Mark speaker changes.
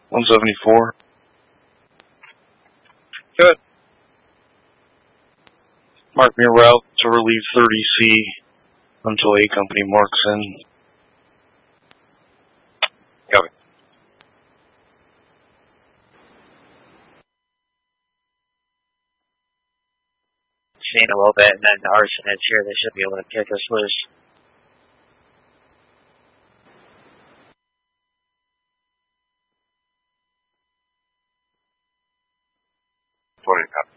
Speaker 1: 174.
Speaker 2: Good.
Speaker 1: Mark me a route to relieve 30C until A Company marks in.
Speaker 2: Copy.
Speaker 3: Seeing a little bit, and then the arsonists here, they should be able to kick us loose.
Speaker 2: 20, copy.